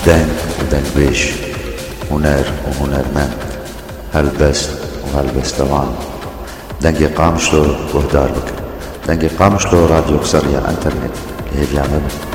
دنگ ودنگبيش، هنر وهنرمند، هلبست وهلبستوان. دنگی قامشلو وهدار بك، دنگی قامشلو راديو قصرية انترنت لهجامل.